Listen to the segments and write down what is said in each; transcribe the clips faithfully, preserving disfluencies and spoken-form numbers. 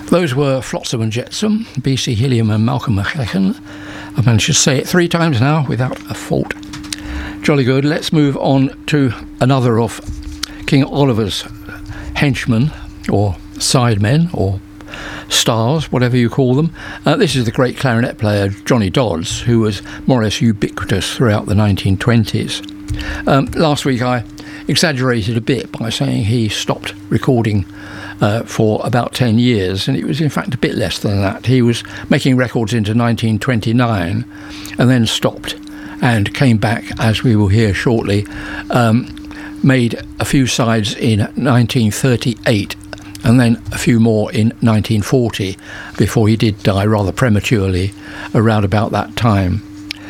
Those were Flotsam and Jetsam, B C Hilliam and Malcolm McLachlan. I've managed to say it three times now without a fault. Jolly good. Let's move on to another of King Oliver's henchmen, or sidemen, or stars, whatever you call them. Uh, this is the great clarinet player Johnny Dodds, who was more or less ubiquitous throughout the nineteen twenties. Um, last week I exaggerated a bit by saying he stopped recording uh, for about ten years, and it was in fact a bit less than that. He was making records into nineteen twenty-nine and then stopped and came back, as we will hear shortly. Um, made a few sides in nineteen thirty-eight and then a few more in nineteen forty before he did die rather prematurely around about that time.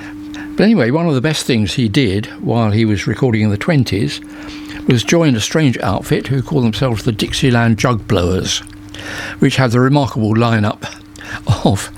But anyway, one of the best things he did while he was recording in the twenties was join a strange outfit who called themselves the Dixieland Jug Blowers, which had the remarkable lineup of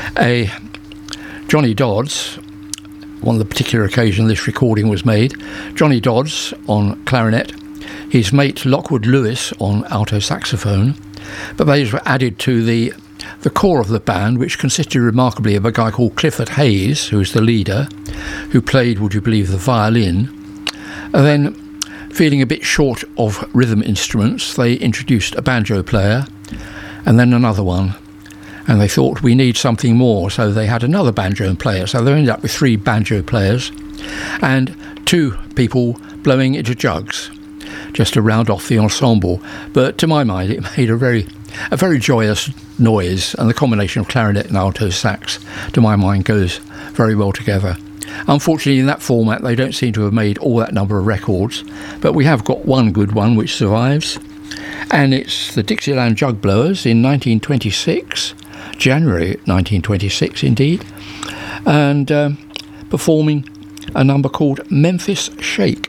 a Johnny Dodds. On the particular occasion this recording was made, Johnny Dodds on clarinet, his mate Lockwood Lewis on alto saxophone, but those were added to the the core of the band, which consisted remarkably of a guy called Clifford Hayes, who was the leader, who played, would you believe, the violin. And then, feeling a bit short of rhythm instruments, they introduced a banjo player and then another one. And they thought, we need something more, so they had another banjo player. So they ended up with three banjo players and two people blowing into jugs, just to round off the ensemble. But to my mind, it made a very a very joyous noise, and the combination of clarinet and alto sax, to my mind, goes very well together. Unfortunately, in that format, they don't seem to have made all that number of records, but we have got one good one which survives, and it's the Dixieland Jug Blowers in nineteen twenty-six, January nineteen twenty-six indeed, and um, performing a number called Memphis Shake.